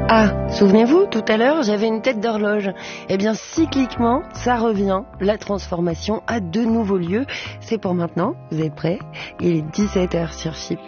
Ah, souvenez-vous, tout à l'heure, j'avais une tête d'horloge. Eh bien, cycliquement, ça revient. La transformation a de nouveaux lieux. C'est pour maintenant. Vous êtes prêts? Il est 17h sur Chypre.